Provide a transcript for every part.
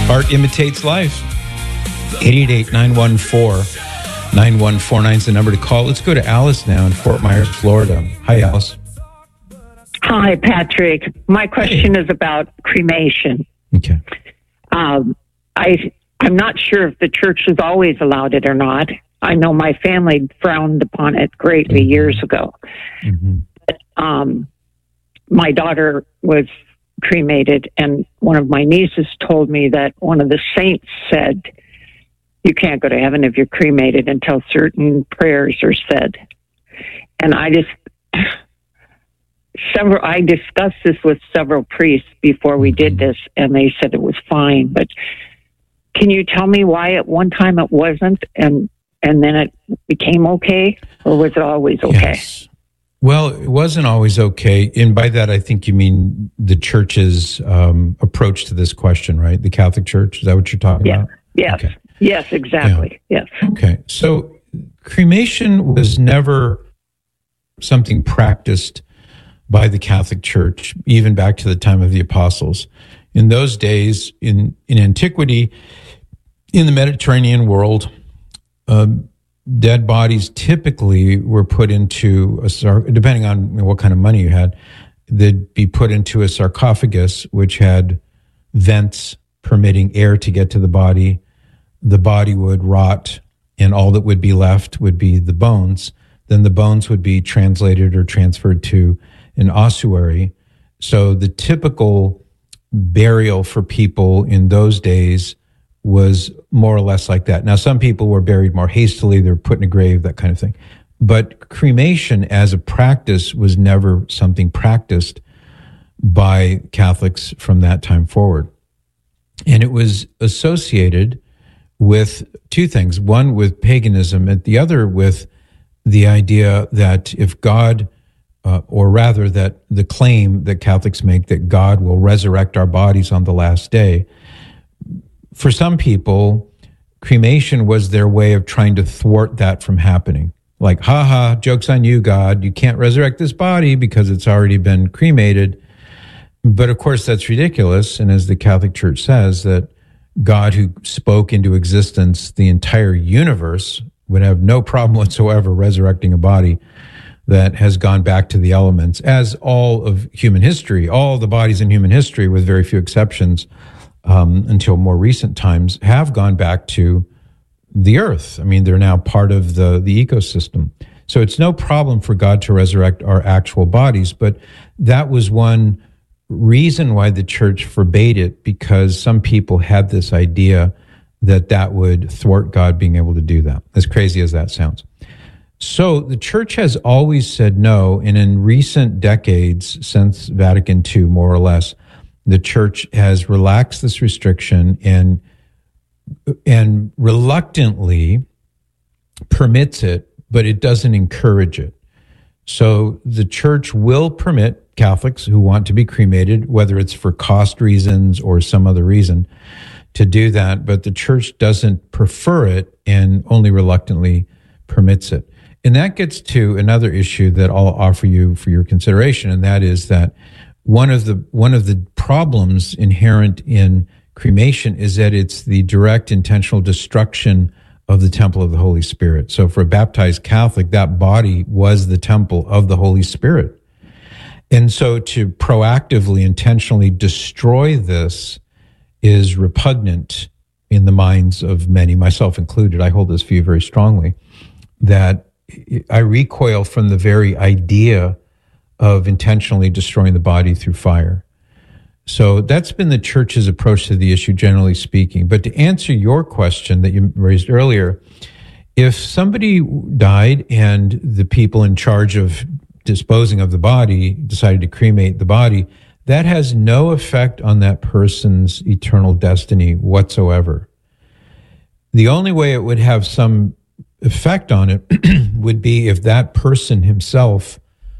Art imitates life. 888-914-9149 is the number to call. Let's go to Alice now in Fort Myers, Florida. Hi, Alice. Hi, Patrick. My question is about cremation. Okay. I'm not sure if the church has always allowed it or not. I know my family frowned upon it greatly years ago. Mm-hmm. But, my daughter was cremated, and one of my nieces told me that one of the saints said, you can't go to heaven if you're cremated until certain prayers are said. And I discussed this with several priests before we did this, and they said it was fine. But can you tell me why at one time it wasn't, and then it became okay, or was it always okay? Yes. Well, it wasn't always okay. And by that, I think you mean the church's approach to this question, right? The Catholic Church? Is that what you're talking about? Yes. Okay. Yes, exactly. Yeah. Yes. Okay. So cremation was never something practiced by the Catholic Church, even back to the time of the apostles. In those days, in antiquity, in the Mediterranean world, dead bodies typically were put into depending on what kind of money you had, they'd be put into a sarcophagus, which had vents permitting air to get to the body. The body would rot, and all that would be left would be the bones. Then the bones would be translated or transferred to an ossuary. So the typical burial for people in those days was more or less like that. Now, some people were buried more hastily. They were put in a grave, that kind of thing. But cremation as a practice was never something practiced by Catholics from that time forward. And it was associated with two things. One, with paganism, and the other with the idea that if God, or rather that the claim that Catholics make that God will resurrect our bodies on the last day, for some people, cremation was their way of trying to thwart that from happening. Like, joke's on you, God. You can't resurrect this body because it's already been cremated. But of course, that's ridiculous. And as the Catholic Church says, that God who spoke into existence the entire universe would have no problem whatsoever resurrecting a body that has gone back to the elements, as all of human history, all the bodies in human history, with very few exceptions, until more recent times, have gone back to the earth. I mean, they're now part of the ecosystem. So it's no problem for God to resurrect our actual bodies, but that was one reason why the church forbade it, because some people had this idea that that would thwart God being able to do that, as crazy as that sounds. So the church has always said no, and in recent decades, since Vatican II, more or less, the church has relaxed this restriction and reluctantly permits it, but it doesn't encourage it. So the church will permit Catholics who want to be cremated, whether it's for cost reasons or some other reason, to do that, but the church doesn't prefer it and only reluctantly permits it. And that gets to another issue that I'll offer you for your consideration, and that is that one of the problems inherent in cremation is that it's the direct intentional destruction of the temple of the Holy Spirit. So for a baptized Catholic, that body was the temple of the Holy Spirit. And so to proactively, intentionally destroy this is repugnant in the minds of many, myself included. I hold this view very strongly, that I recoil from the very idea of intentionally destroying the body through fire. So that's been the church's approach to the issue, generally speaking. But to answer your question that you raised earlier, if somebody died and the people in charge of disposing of the body decided to cremate the body, that has no effect on that person's eternal destiny whatsoever. The only way it would have some effect on it would be if that person himself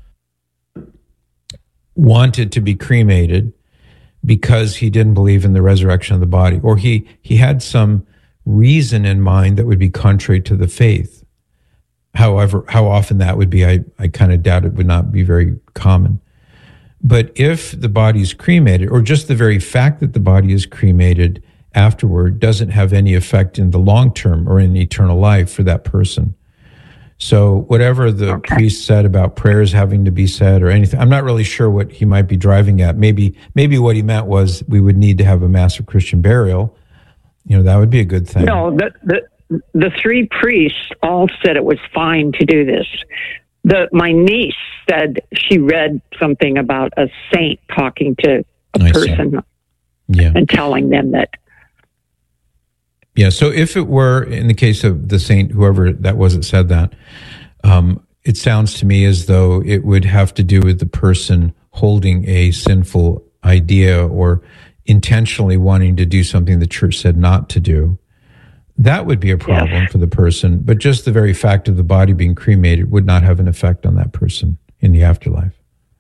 wanted to be cremated because he didn't believe in the resurrection of the body, or he had some reason in mind that would be contrary to the faith. However, how often that would be, I kind of doubt it would not be very common. But if the body is cremated, or just the very fact that the body is cremated afterward doesn't have any effect in the long term or in eternal life for that person. So whatever the priest said about prayers having to be said or anything, I'm not really sure what he might be driving at. Maybe what he meant was we would need to have a mass of Christian burial. That would be a good thing. No, the three priests all said it was fine to do this. My niece said she read something about a saint talking to a person and telling them that. Yeah, so if it were, in the case of the saint, whoever that was that said that, it sounds to me as though it would have to do with the person holding a sinful idea or intentionally wanting to do something the church said not to do. That would be a problem for the person, but just the very fact of the body being cremated would not have an effect on that person in the afterlife.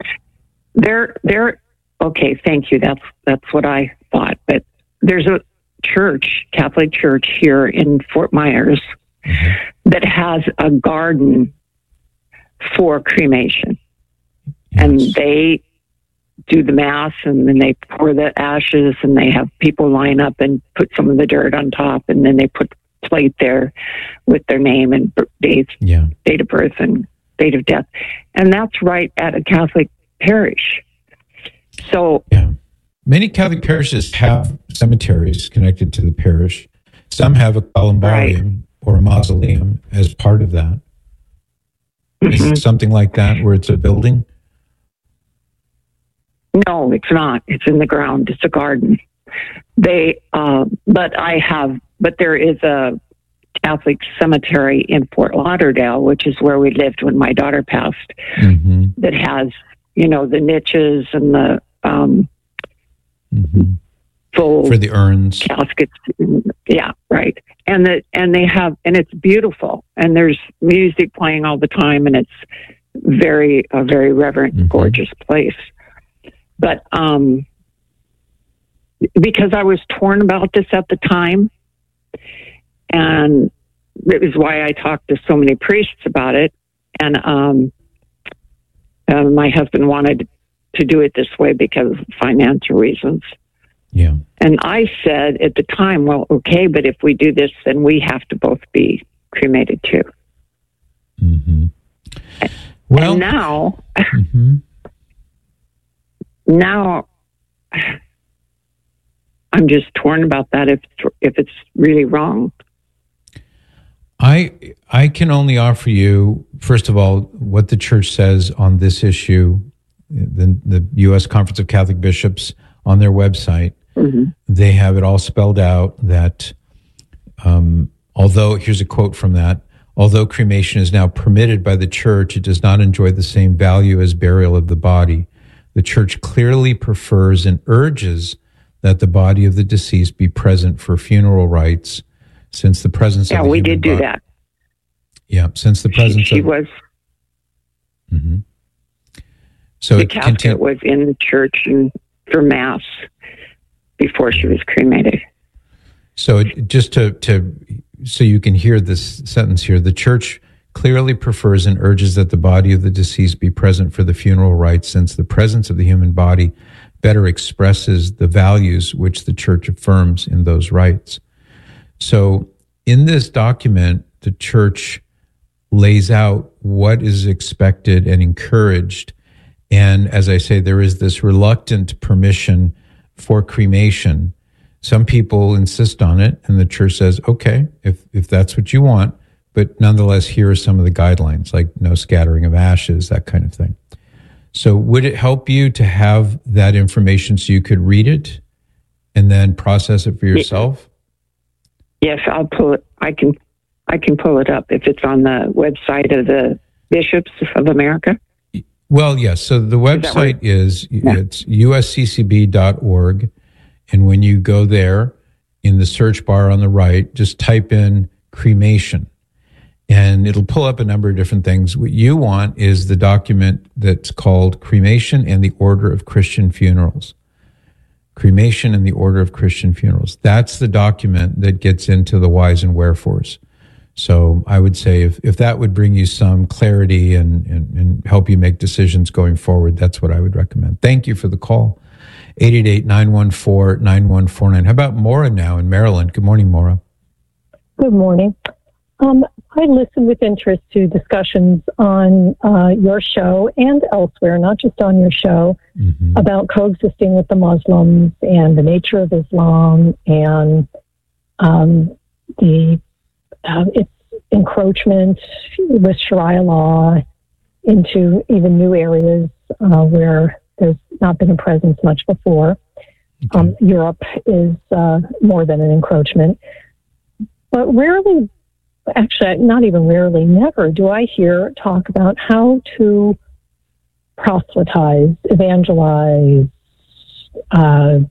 Okay, thank you. That's what I thought. But there's a church, Catholic church here in Fort Myers, that has a garden for cremation. Yes. And they do the mass, and then they pour the ashes, and they have people line up and put some of the dirt on top, and then they put a plate there with their name and date of birth and date of death. And that's right at a Catholic parish. So many Catholic parishes have cemeteries connected to the parish. Some have a columbarium or a mausoleum as part of that. Is it something like that where it's a building? No, it's not. It's in the ground. It's a garden. But there is a Catholic cemetery in Fort Lauderdale, which is where we lived when my daughter passed, that has, the niches and the full for the urns, caskets. Yeah, right. And they have, and it's beautiful, and there's music playing all the time, and it's a very reverent, gorgeous place. But because I was torn about this at the time, and it was why I talked to so many priests about it, and my husband wanted to do it this way because of financial reasons. Yeah. And I said at the time, well, okay, but if we do this, then we have to both be cremated too. Well, and now I'm just torn about that if it's really wrong. I can only offer you, first of all, what the church says on this issue. The U.S. Conference of Catholic Bishops, on their website, they have it all spelled out that although, here's a quote from that, although cremation is now permitted by the church, it does not enjoy the same value as burial of the body. The church clearly prefers and urges that the body of the deceased be present for funeral rites, since the presence of the we human did do body, that. Yeah, since the presence she of... was... So the casket was in the church and for Mass before she was cremated. So just so you can hear this sentence here, the church clearly prefers and urges that the body of the deceased be present for the funeral rites, since the presence of the human body better expresses the values which the church affirms in those rites. So in this document, the church lays out what is expected and encouraged. And as I say, there is this reluctant permission for cremation. Some people insist on it, and the church says, okay, if that's what you want, but nonetheless, here are some of the guidelines, like no scattering of ashes, that kind of thing. So would it help you to have that information so you could read it and then process it for yourself? Yes, I'll pull it. I can pull it up if it's on the website of the Bishops of America. Well, yes. So the website it's usccb.org. And when you go there, in the search bar on the right, just type in cremation. And it'll pull up a number of different things. What you want is the document that's called Cremation and the Order of Christian Funerals. Cremation and the Order of Christian Funerals. That's the document that gets into the whys and wherefores. So I would say if that would bring you some clarity and help you make decisions going forward, that's what I would recommend. Thank you for the call. 888-914-9149. How about Maura now in Maryland? Good morning, Maura. Good morning. I listen with interest to discussions on your show and elsewhere, not just on your show, about coexisting with the Muslims and the nature of Islam and its encroachment with Sharia law into even new areas where there's not been a presence much before. Europe is more than an encroachment. But rarely, actually, not even rarely, never do I hear talk about how to proselytize, evangelize. I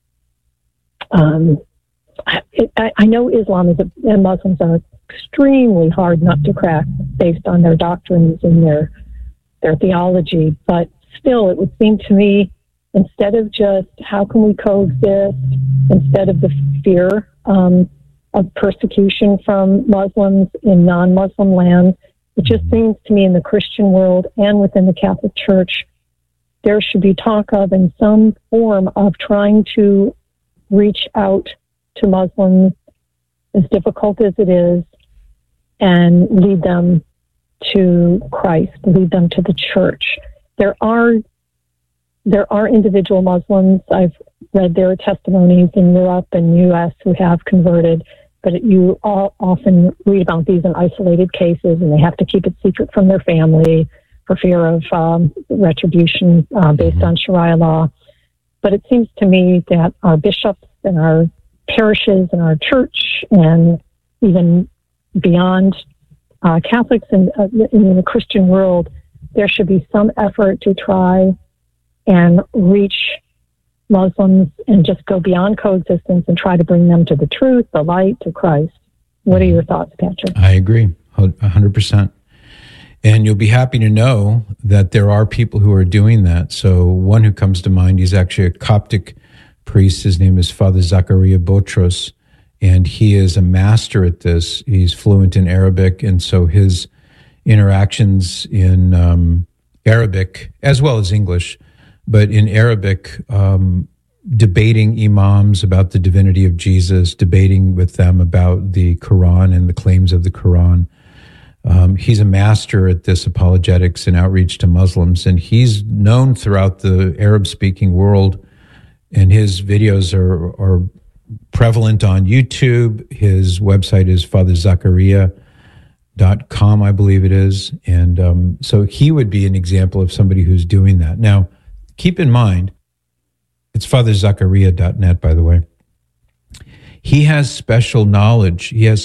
know Islam and Muslims are extremely hard nut to crack based on their doctrines and their theology, but still, it would seem to me, instead of just how can we coexist, instead of the fear of persecution from Muslims in non-Muslim lands, it just seems to me in the Christian world and within the Catholic Church, there should be talk of in some form of trying to reach out to Muslims, as difficult as it is, and lead them to Christ, lead them to the church. There are individual Muslims, I've read their testimonies in Europe and U.S. who have converted, but you often read about these in isolated cases, and they have to keep it secret from their family for fear of retribution based on Sharia law. But it seems to me that our bishops and our parishes and our church, and even beyond Catholics in the Christian world, there should be some effort to try and reach Muslims and just go beyond coexistence and try to bring them to the truth, the light, to Christ. What are your thoughts, Patrick? I agree, 100%. And you'll be happy to know that there are people who are doing that. So one who comes to mind, he's actually a Coptic priest. His name is Father Zakaria Botros, and he is a master at this. He's fluent in Arabic, and so his interactions in Arabic, as well as English, but in Arabic, debating imams about the divinity of Jesus, debating with them about the Quran and the claims of the Quran. He's a master at this apologetics and outreach to Muslims, and he's known throughout the Arab-speaking world, and his videos are prevalent on YouTube. His website is FatherZakaria.com, I believe it is, and so he would be an example of somebody who's doing that. Now, keep in mind, it's FatherZakaria.net, by the way. He has special knowledge. He's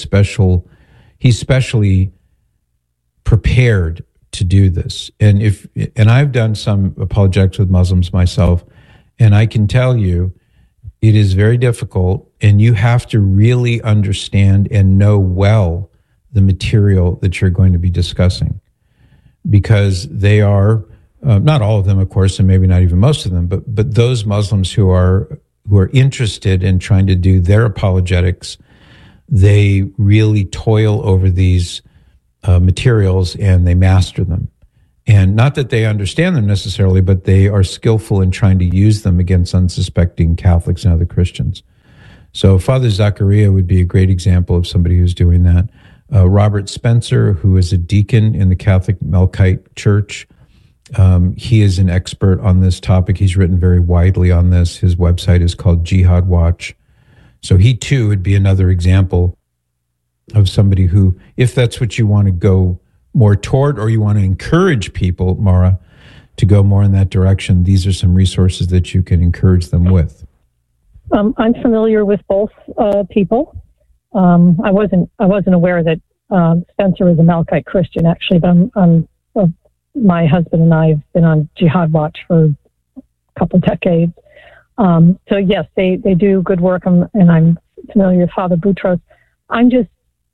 specially prepared to do this. And I've done some apologetics with Muslims myself, and I can tell you it is very difficult, and you have to really understand and know well the material that you're going to be discussing, because they are not all of them, of course, and maybe not even most of them, but those Muslims who are interested in trying to do their apologetics, they really toil over these materials and they master them. And not that they understand them necessarily, but they are skillful in trying to use them against unsuspecting Catholics and other Christians. So Father Zakaria would be a great example of somebody who's doing that. Robert Spencer, who is a deacon in the Catholic Melkite Church, he is an expert on this topic. He's written very widely on this. His website is called Jihad Watch. So he too would be another example of somebody who, if that's what you want to go more toward, or you want to encourage people, Maura, to go more in that direction, these are some resources that you can encourage them with. I'm familiar with both people. I wasn't aware that Spencer was a Melkite Christian, actually, but my husband and I have been on Jihad Watch for a couple decades. So yes, they do good work, and I'm familiar with Father Botros. I'm just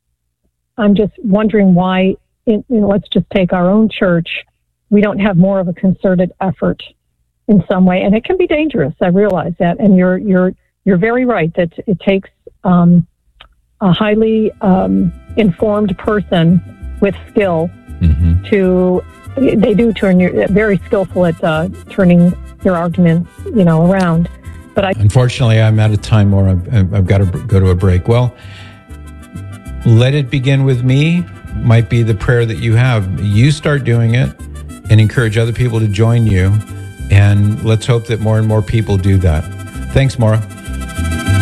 wondering why. Let's just take our own church. We don't have more of a concerted effort in some way, and it can be dangerous. I realize that, and you're very right that it takes a highly informed person with skill to. They do turn you very skillful at turning your arguments, around. But Unfortunately, I'm out of time, or I've got to go to a break. Well, let it begin with me might be the prayer that you have. You start doing it and encourage other people to join you. And let's hope that more and more people do that. Thanks, Maura.